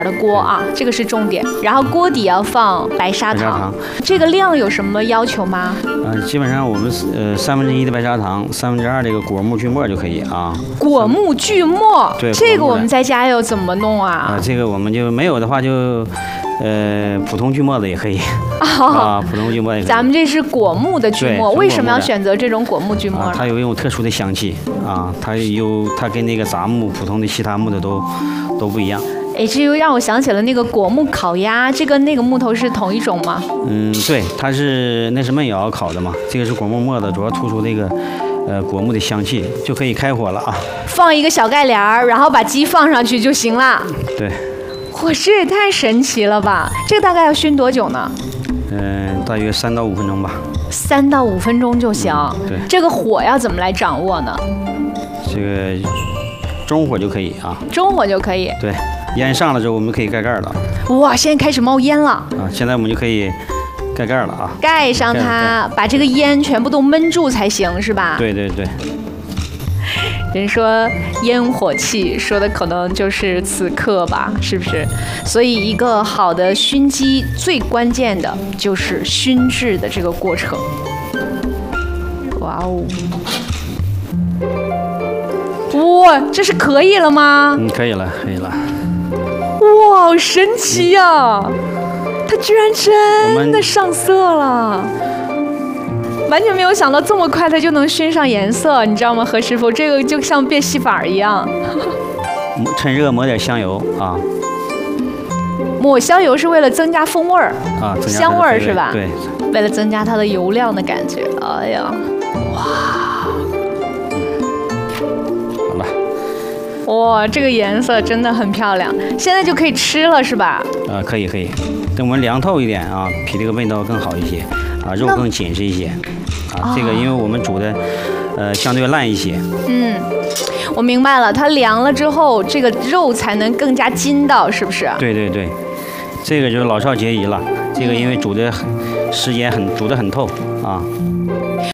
的锅啊，这个是重点。然后锅底要放白砂糖，这个量有什么要求吗？ 基本上我们1/3的白砂糖，2/3这个果木锯末就可以啊。 果木锯末， 对， 这个我们在家要怎么弄啊？ 这个我们就没有的话就普通锯末的也可以啊，普通锯末也可以。 咱们这是果木的锯末，为什么要选择这种果木锯末呢？ 它有一种特殊的香气啊，它跟那个杂木、普通的其他木的都不一样。 哎，这又让我想起了那个果木烤鸭，这跟那个木头是同一种吗？ 对，那是焖窑烤的嘛，这个是果木末的，主要突出那个果木的香气，就可以开火了啊。放一个小盖帘儿，然后把鸡放上去就行了。 对。 哇，这也太神奇了吧！这个大概要熏多久呢？ 大约3到5分钟吧。 3到5分钟就行。 对。 这个火要怎么来掌握呢？ 这个中火就可以啊。 中火就可以。 对。烟上了之后，我们可以盖盖了。 哇，现在开始冒烟了。 现在我们就可以盖盖了啊。 盖上它，把这个烟全部都闷住才行，是吧？ 对对对。 人说烟火气，说的可能就是此刻吧，是不是？所以一个好的熏鸡，最关键的就是熏制的这个过程。哇哦！哇，这是可以了吗？ 可以了，可以了。 哇，好神奇呀！它居然真的上色了。完全没有想到这么快它就能熏上颜色，你知道吗？何师傅，这个就像变戏法一样。 趁热抹点香油啊。 抹香油是为了增加风味儿啊， 香味儿是吧？ 对。 为了增加它的油亮的感觉。哎呀，哇！ 好了。 哇，这个颜色真的很漂亮。现在就可以吃了是吧？ 可以可以。等我们凉透一点啊，比这个味道更好一些啊，肉更紧实一些。这个因为我们煮的相对烂一些。 我明白了，它凉了之后，这个肉才能更加筋道，是不是？ 对对对，这个就是老少皆宜了。这个因为煮的时间煮得很透啊。